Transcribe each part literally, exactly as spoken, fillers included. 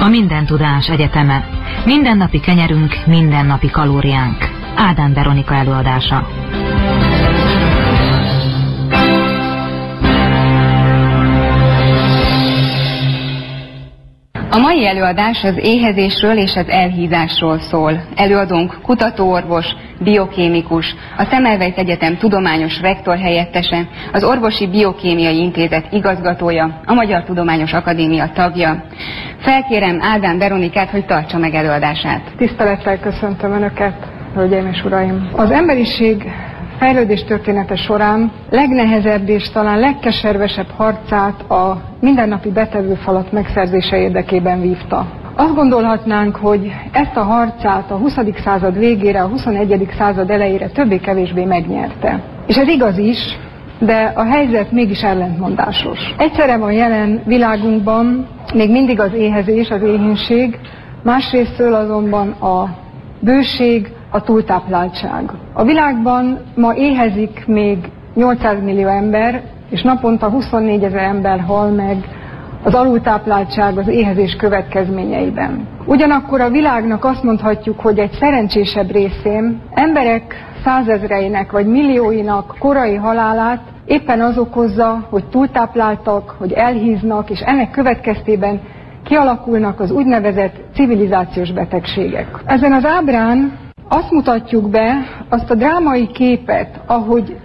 A Minden Tudás Egyeteme. Mindennapi kenyerünk, mindennapi kalóriánk. Ádám Veronika előadása. A mai előadás az éhezésről és az elhízásról szól. Előadónk kutatóorvos, biokémikus, a Semmelweis Egyetem tudományos rektor helyettese, az Orvosi Biokémiai Intézet igazgatója, a Magyar Tudományos Akadémia tagja. Felkérem Ádám Veronikát, hogy tartsa meg előadását. Tisztelettel köszöntöm Önöket, hölgyeim és uraim! Az emberiség fejlődés története során legnehezebb és talán legkeservesebb harcát a mindennapi betevőfalat megszerzése érdekében vívta. Azt gondolhatnánk, hogy ezt a harcát a huszadik század végére, a huszonegyedik század elejére többé-kevésbé megnyerte. És ez igaz is, de a helyzet mégis ellentmondásos. Egyszerre van jelen világunkban még mindig az éhezés, az éhínség, másrésztől azonban a bőség, a túltápláltság. A világban ma éhezik még nyolcszáz millió ember, és naponta huszonnégyezer ember hal meg az alultápláltság, az éhezés következményeiben. Ugyanakkor a világnak azt mondhatjuk, hogy egy szerencsésebb részén emberek százezreinek vagy millióinak korai halálát éppen az okozza, hogy túltápláltak, hogy elhíznak, és ennek következtében kialakulnak az úgynevezett civilizációs betegségek. Ezen az ábrán azt mutatjuk be, azt a drámai képet, ahogy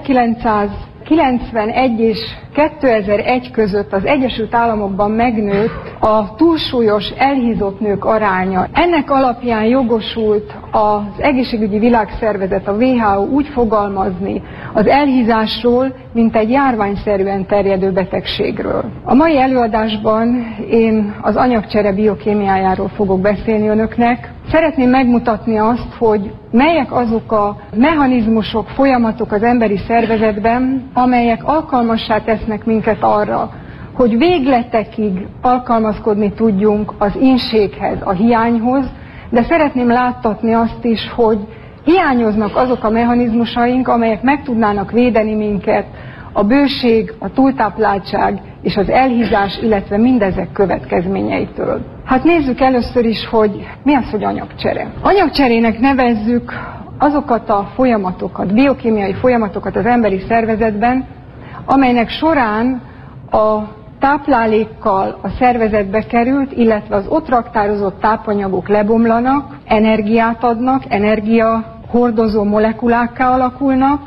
ezerkilencszázkilencvenegy és kétezer-egy között az Egyesült Államokban megnőtt a túlsúlyos, elhízott nők aránya. Ennek alapján jogosult az Egészségügyi Világszervezet, a W H O úgy fogalmazni az elhízásról, mint egy járványszerűen terjedő betegségről. A mai előadásban én az anyagcsere biokémiájáról fogok beszélni Önöknek. Szeretném megmutatni azt, hogy melyek azok a mechanizmusok, folyamatok az emberi szervezetben, amelyek alkalmassá tesznek minket arra, hogy végletekig alkalmazkodni tudjunk az ínséghez, a hiányhoz, de szeretném láttatni azt is, hogy hiányoznak azok a mechanizmusaink, amelyek meg tudnának védeni minket a bőség, a túltápláltság és az elhízás, illetve mindezek következményeitől. Hát nézzük először is, hogy mi az, hogy anyagcsere. Anyagcserének nevezzük azokat a folyamatokat, biokémiai folyamatokat az emberi szervezetben, amelynek során a táplálékkal a szervezetbe került, illetve az ott raktározott tápanyagok lebomlanak, energiát adnak, energiahordozó molekulákká alakulnak,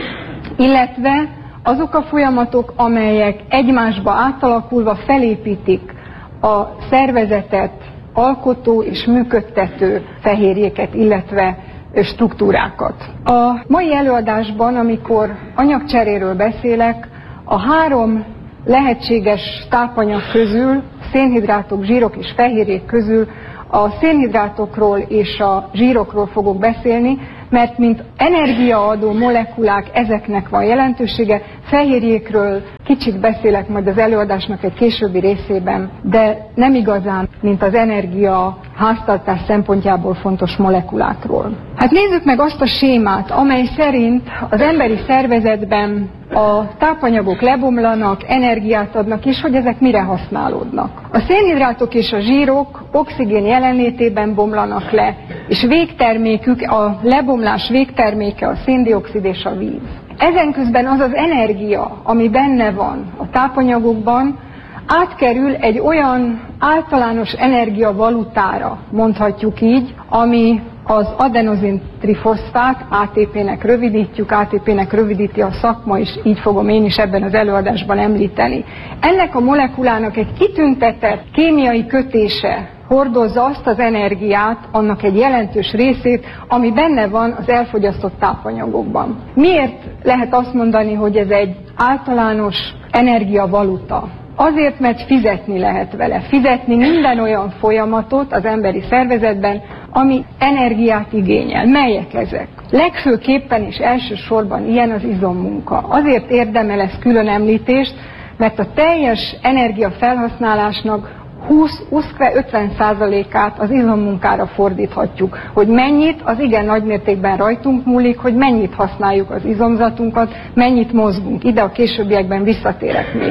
illetve azok a folyamatok, amelyek egymásba átalakulva felépítik a szervezetet alkotó és működtető fehérjéket, illetve struktúrákat. A mai előadásban, amikor anyagcseréről beszélek, a három lehetséges tápanyag közül, szénhidrátok, zsírok és fehérjék közül a szénhidrátokról és a zsírokról fogok beszélni, mert mint energiaadó molekulák ezeknek van jelentősége, fehérjékről kicsit beszélek majd az előadásnak egy későbbi részében, de nem igazán, mint az energia háztartás szempontjából fontos molekulákról. Hát nézzük meg azt a sémát, amely szerint az emberi szervezetben a tápanyagok lebomlanak, energiát adnak, és hogy ezek mire használódnak. A szénhidrátok és a zsírok oxigén jelenlétében bomlanak le, és végtermékük, a lebomlás végterméke a széndioxid és a víz. Ezen közben az az energia, ami benne van a tápanyagokban, átkerül egy olyan általános energiavalutára, mondhatjuk így, ami az adenozin-trifoszfát, á té pé-nek rövidítjük, á té pé-nek rövidíti a szakma, és így fogom én is ebben az előadásban említeni. Ennek a molekulának egy kitüntetett kémiai kötése hordozza azt az energiát, annak egy jelentős részét, ami benne van az elfogyasztott tápanyagokban. Miért lehet azt mondani, hogy ez egy általános energiavaluta? Azért, mert fizetni lehet vele. Fizetni minden olyan folyamatot az emberi szervezetben, ami energiát igényel. Melyek ezek? Legfőképpen és elsősorban ilyen az izommunka. Azért érdemel ez külön említést, mert a teljes energiafelhasználásnak húsz-ötven százalékát az izommunkára fordíthatjuk. Hogy mennyit, az igen nagy mértékben rajtunk múlik, hogy mennyit használjuk az izomzatunkat, mennyit mozgunk. Ide a későbbiekben visszatérek még.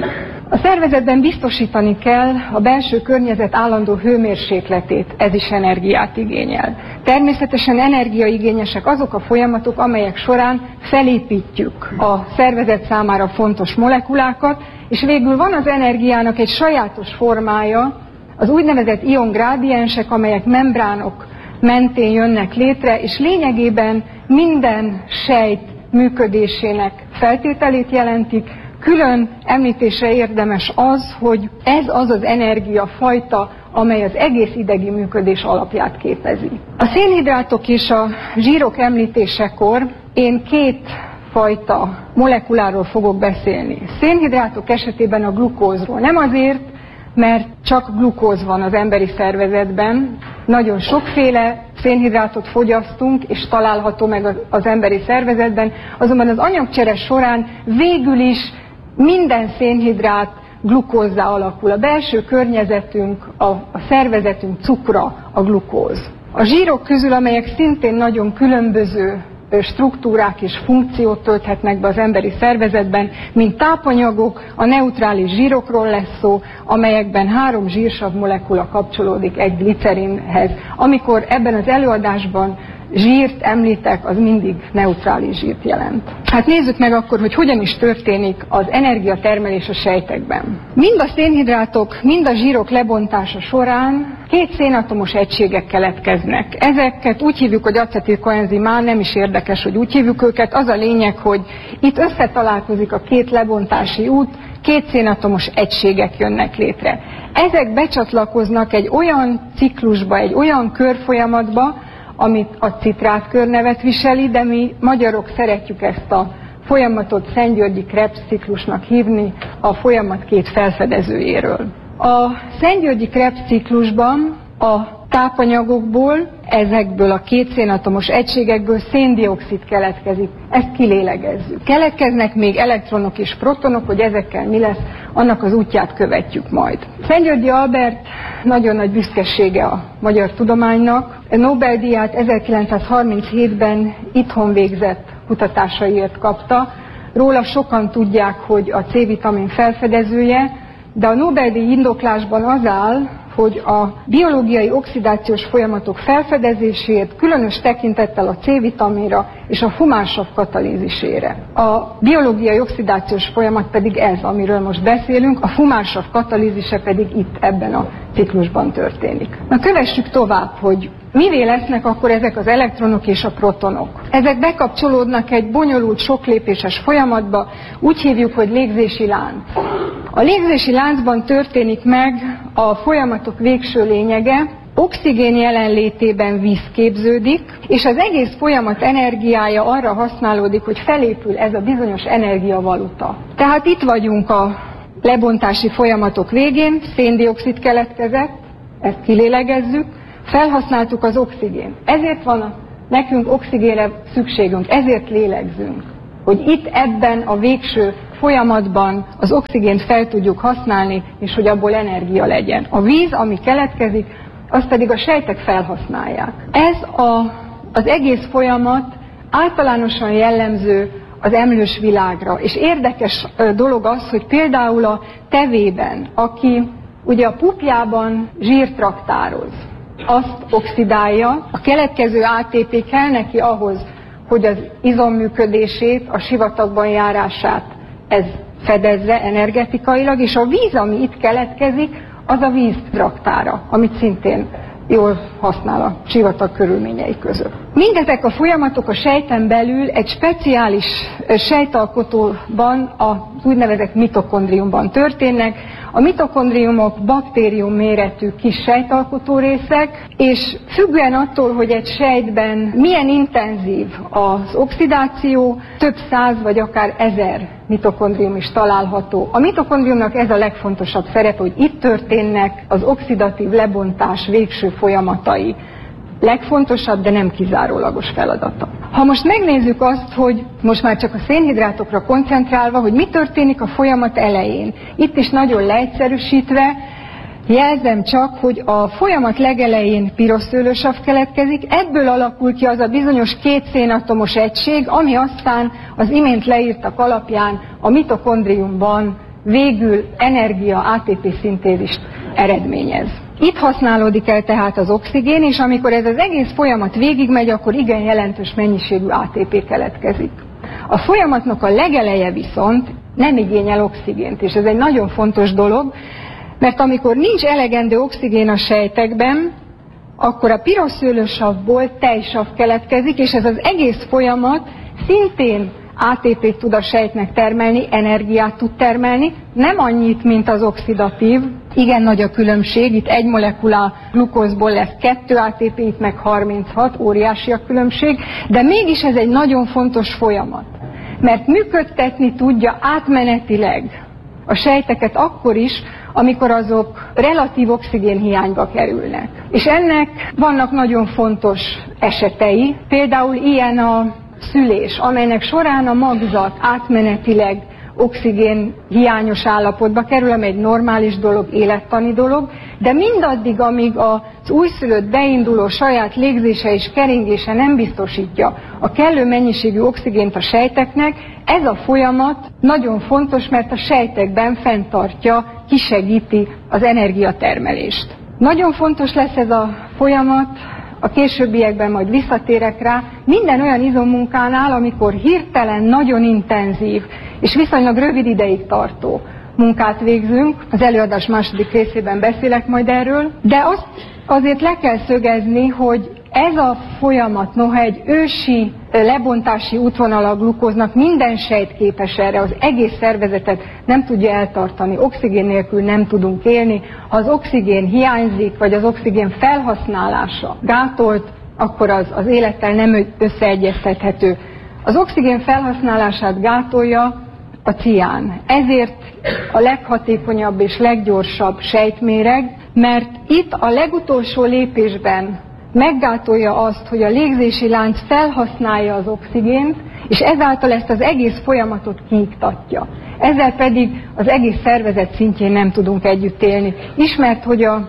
A szervezetben biztosítani kell a belső környezet állandó hőmérsékletét, ez is energiát igényel. Természetesen energiaigényesek azok a folyamatok, amelyek során felépítjük a szervezet számára fontos molekulákat, és végül van az energiának egy sajátos formája, az úgynevezett iongrádiensek, amelyek membránok mentén jönnek létre, és lényegében minden sejt működésének feltételét jelentik. Külön említésre érdemes az, hogy ez az az energiafajta, amely az egész idegi működés alapját képezi. A szénhidrátok és a zsírok említésekor én két fajta molekuláról fogok beszélni. Szénhidrátok esetében a glukózról. Nem azért, mert csak glukóz van az emberi szervezetben, nagyon sokféle szénhidrátot fogyasztunk, és található meg az emberi szervezetben, azonban az anyagcsere során végül is minden szénhidrát glukózzá alakul. A belső környezetünk, a, a szervezetünk cukra a glukóz. A zsírok közül, amelyek szintén nagyon különböző struktúrák és funkciót tölthetnek be az emberi szervezetben, mint tápanyagok, a neutrális zsírokról lesz szó, amelyekben három zsírsav molekula kapcsolódik egy glicerinhez. Amikor ebben az előadásban zsírt említek, az mindig neutrális zsírt jelent. Hát nézzük meg akkor, hogy hogyan is történik az energiatermelés a sejtekben. Mind a szénhidrátok, mind a zsírok lebontása során két szénatomos egységek keletkeznek. Ezeket úgy hívjuk, hogy acetilkoenzimán, nem is érdekes, hogy úgy hívjuk őket. Az a lényeg, hogy itt összetalálkozik a két lebontási út, két szénatomos egységek jönnek létre. Ezek becsatlakoznak egy olyan ciklusba, egy olyan körfolyamatba, amit a citrátkör nevet viseli, de mi magyarok szeretjük ezt a folyamatot Szent-Györgyi Krebs ciklusnak hívni, a folyamat két felfedezőjéről. A Szent-Györgyi Krebs ciklusban a tápanyagokból, ezekből a két szénatomos egységekből széndioxid keletkezik, ezt kilélegezzük. Keletkeznek még elektronok és protonok, hogy ezekkel mi lesz, annak az útját követjük majd. Szent-Györgyi Albert nagyon nagy büszkesége a magyar tudománynak. Nobel-díját ezerkilencszázharminchétben itthon végzett kutatásaiért kapta. Róla sokan tudják, hogy a C-vitamin felfedezője, de a Nobel-díj indoklásban az áll, hogy a biológiai oxidációs folyamatok felfedezéséért különös tekintettel a C-vitaminra és a fumársav katalízisére. A biológiai oxidációs folyamat pedig ez, amiről most beszélünk, a fumársav katalízise pedig itt ebben a ciklusban történik. Na kövessük tovább, hogy mivé lesznek akkor ezek az elektronok és a protonok. Ezek bekapcsolódnak egy bonyolult, soklépéses folyamatba, úgy hívjuk, hogy légzési lánc. A légzési láncban történik meg a folyamatok végső lényege, oxigén jelenlétében víz képződik, és az egész folyamat energiája arra használódik, hogy felépül ez a bizonyos energiavaluta. Tehát itt vagyunk a lebontási folyamatok végén, széndioxid keletkezett, ezt kilélegezzük, felhasználtuk az oxigént. Ezért van a, nekünk oxigénre szükségünk, ezért lélegzünk, hogy itt ebben a végső folyamatban az oxigént fel tudjuk használni, és hogy abból energia legyen. A víz, ami keletkezik, azt pedig a sejtek felhasználják. Ez a, az egész folyamat általánosan jellemző az emlős világra. És érdekes dolog az, hogy például a tevében, aki ugye a pupjában zsírt raktároz, azt oxidálja, a keletkező á té pé kell neki ahhoz, hogy az izomműködését, a sivatagban járását ez fedezze energetikailag, és a víz, ami itt keletkezik, az a víz raktára, amit szintén jól használ a sivatag körülményei között. Mindezek a folyamatok a sejten belül egy speciális sejtalkotóban, az úgynevezett mitokondriumban történnek. A mitokondriumok baktérium méretű kis sejtalkotó részek, és függően attól, hogy egy sejtben milyen intenzív az oxidáció, több száz vagy akár ezer mitokondrium is található. A mitokondriumnak ez a legfontosabb szerep, hogy itt történnek az oxidatív lebontás végső folyamatai. Legfontosabb, de nem kizárólagos feladata. Ha most megnézzük azt, hogy most már csak a szénhidrátokra koncentrálva, hogy mi történik a folyamat elején. Itt is nagyon leegyszerűsítve jelzem csak, hogy a folyamat legelején piros szőlősav keletkezik, ebből alakul ki az a bizonyos két szénatomos egység, ami aztán az imént leírtak alapján a mitokondriumban végül energia á té pé szintézist eredményez. Itt használódik el tehát az oxigén, és amikor ez az egész folyamat végigmegy, akkor igen jelentős mennyiségű á té pé keletkezik. A folyamatnak a legeleje viszont nem igényel oxigént, és ez egy nagyon fontos dolog, mert amikor nincs elegendő oxigén a sejtekben, akkor a piros szőlősavból tejsav keletkezik, és ez az egész folyamat szintén á té pét tud a sejtnek termelni, energiát tud termelni, nem annyit, mint az oxidatív. Igen nagy a különbség, itt egy molekulá glukózból lesz kettő á té pé, itt meg harminchat, óriási a különbség, de mégis ez egy nagyon fontos folyamat, mert működtetni tudja átmenetileg a sejteket akkor is, amikor azok relatív oxigénhiányba kerülnek. És ennek vannak nagyon fontos esetei, például ilyen a szülés, amelynek során a magzat átmenetileg oxigén hiányos állapotba kerül, ami egy normális dolog, élettani dolog, de mindaddig, amíg az újszülött beinduló saját légzése és keringése nem biztosítja a kellő mennyiségű oxigént a sejteknek, ez a folyamat nagyon fontos, mert a sejtekben fenntartja, kisegíti az energiatermelést. Nagyon fontos lesz ez a folyamat, a későbbiekben majd visszatérek rá, minden olyan izommunkánál, amikor hirtelen nagyon intenzív és viszonylag rövid ideig tartó munkát végzünk, az előadás második részében beszélek majd erről, de azt azért le kell szögezni, hogy ez a folyamat, noha egy ősi lebontási útvonal a glukóznak, minden sejt képes erre, az egész szervezetet nem tudja eltartani, oxigén nélkül nem tudunk élni. Ha az oxigén hiányzik, vagy az oxigén felhasználása gátolt, akkor az, az élettel nem összeegyeztethető. Az oxigén felhasználását gátolja a cián. Ezért a leghatékonyabb és leggyorsabb sejtméreg, mert itt a legutolsó lépésben meggátolja azt, hogy a légzési lánc felhasználja az oxigént, és ezáltal ezt az egész folyamatot kiiktatja. Ezzel pedig az egész szervezet szintjén nem tudunk együtt élni. Ismert, hogy a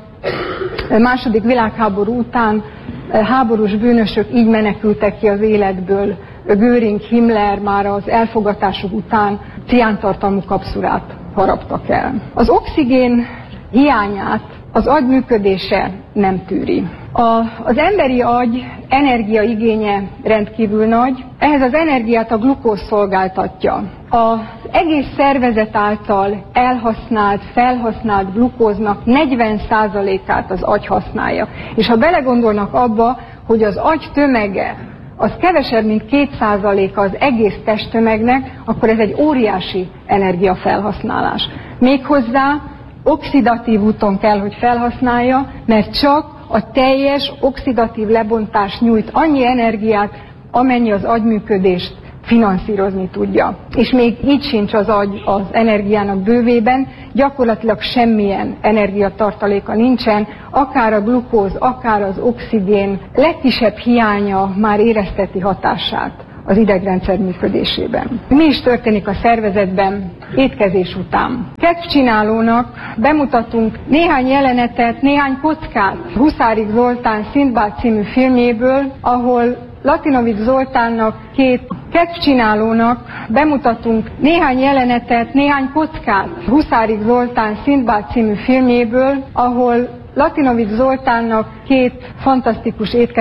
második világháború után háborús bűnösök így menekültek ki az életből. Göring, Himmler már az elfogatásuk után ciántartalmú kapszulát haraptak el. Az oxigén hiányát az agy működése nem tűri. A, az emberi agy energiaigénye rendkívül nagy, ehhez az energiát a glukóz szolgáltatja. Az egész szervezet által elhasznált, felhasznált glukóznak negyven százalékát az agy használja. És ha belegondolnak abba, hogy az agy tömege az kevesebb, mint két százaléka az egész testtömegnek, akkor ez egy óriási energiafelhasználás. Méghozzá oxidatív úton kell, hogy felhasználja, mert csak a teljes oxidatív lebontás nyújt annyi energiát, amennyi az agyműködést finanszírozni tudja. És még így sincs az agy az energiának bővében, gyakorlatilag semmilyen energiatartaléka nincsen, akár a glukóz, akár az oxigén legkisebb hiánya már érezteti hatását az idegrendszer működésében. Mi is történik a szervezetben étkezés után? Kedvcsinálónak bemutatunk néhány jelenetet, néhány kockát Huszárik Zoltán Szindbád című filmjéből, ahol Latinovics Zoltánnak két kedvcsinálónak bemutatunk néhány jelenetet, néhány kockát Huszárik Zoltán Szindbád című filmjéből, ahol Latinovics Zoltánnak két fantasztikus étkezés